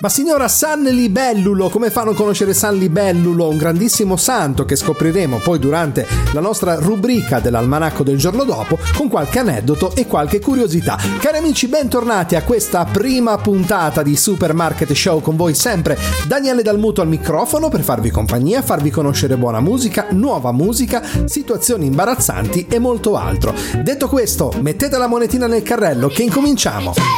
Ma signora, San Libellulo, come fanno a conoscere San Libellulo? Un grandissimo santo che scopriremo poi durante la nostra rubrica dell'almanacco del giorno dopo, con qualche aneddoto e qualche curiosità. Cari amici, bentornati a questa prima puntata di Supermarket Show, con voi sempre Daniele Dalmuto al microfono per farvi compagnia, farvi conoscere buona musica, nuova musica, situazioni imbarazzanti e molto altro. Detto questo, mettete la monetina nel carrello che incominciamo.